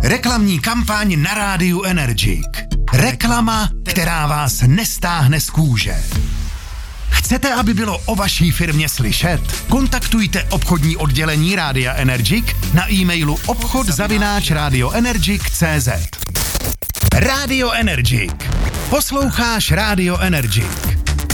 Reklamní kampaň na rádiu Energic. Reklama, která vás nestáhne z kůže. Chcete, aby bylo o vaší firmě slyšet? Kontaktujte obchodní oddělení Rádia Energic na e-mailu obchod@radioenergic.cz. Radio Energic. Posloucháš Radio Energic.